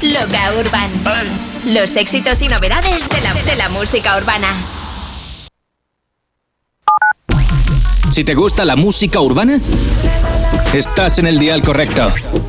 Loca Urban. Los éxitos y novedades de la música urbana. Si te gusta la música urbana, estás en el dial correcto.